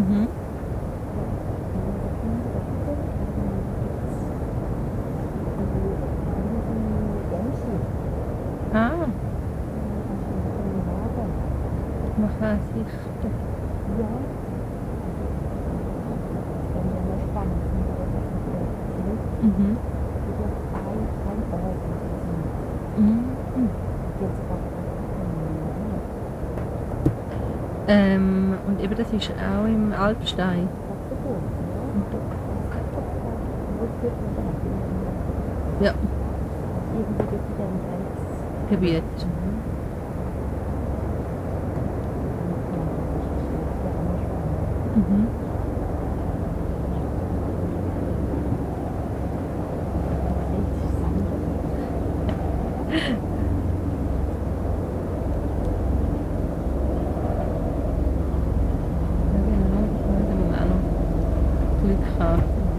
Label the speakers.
Speaker 1: Mhm. Ah, man kann sichten.
Speaker 2: Ja, das wäre ja spannend, wenn man das zurück
Speaker 1: Mhm.
Speaker 2: ein Ort
Speaker 1: Mhm.
Speaker 2: jetzt gerade
Speaker 1: Und eben das ist auch im Alpstein. Ja,
Speaker 2: irgendwie dort in diesem
Speaker 1: Gebiet. Mhm. Ja, genau, da muss man auch noch Glück haben.